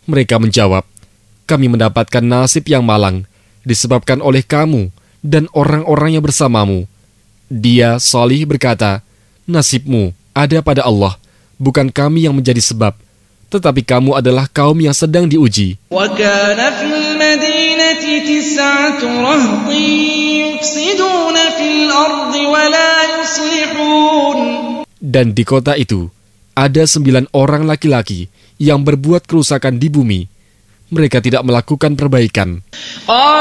Mereka menjawab, kami mendapatkan nasib yang malang, disebabkan oleh kamu dan orang-orang yang bersamamu. Dia, Salih, berkata, nasibmu ada pada Allah, bukan kami yang menjadi sebab, tetapi kamu adalah kaum yang sedang diuji. وَكَانَ فِي الْمَدِينَةِ 9 رَهْطٍ يُفْسِدُونَ فِي الْأَرْضِ وَلَا يُصْلِحُونَ. Dan di kota itu, ada 9 orang laki-laki yang berbuat kerusakan di bumi. Mereka tidak melakukan perbaikan.